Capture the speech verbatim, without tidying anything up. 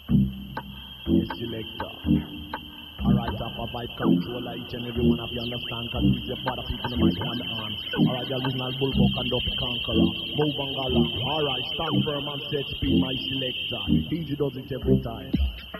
Yes, selector. Alright, up a vibe controller, each and every one of you understand, cause it's your father people in my hand on. Alright, the original Bulldog and Duff Conqueror, Bobangala. Alright, stand firm and set speed, my selector. D J does it every time.